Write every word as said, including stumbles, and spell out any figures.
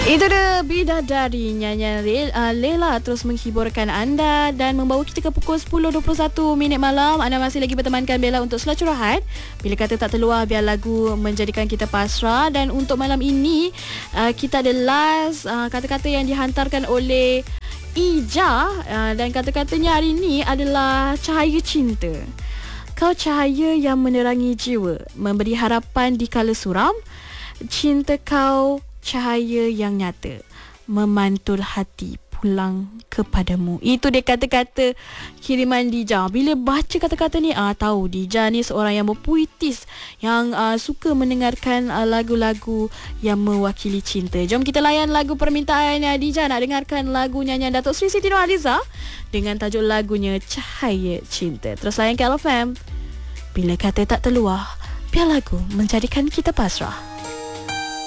Itu dia Bidadari, nyanyian uh, Lela terus menghiburkan anda dan membawa kita ke pukul sepuluh dua puluh satu minit malam. Anda masih lagi bertemankan Bella untuk Selak Curahat. Bila kata tak terluar, biar lagu menjadikan kita pasrah. Dan untuk malam ini uh, kita ada last uh, kata-kata yang dihantarkan oleh Ija, uh, dan kata-katanya hari ini adalah cahaya cinta. Kau cahaya yang menerangi jiwa, memberi harapan di kala suram. Cinta kau cahaya yang nyata, memantul hati pulang kepadamu. Itu dia kata-kata kiriman Dija. Bila baca kata-kata ni, ah tahu Dija ni seorang yang berpuitis, yang uh, suka mendengarkan uh, lagu-lagu yang mewakili cinta. Jom kita layan lagu permintaan uh, Dija. Nak dengarkan lagu nyanyian Datuk Sri Siti Nurhaliza dengan tajuk lagunya Cahaya Cinta. Terus layan K L F M. Bila kata tak terluar, biar lagu menjadikan kita pasrah.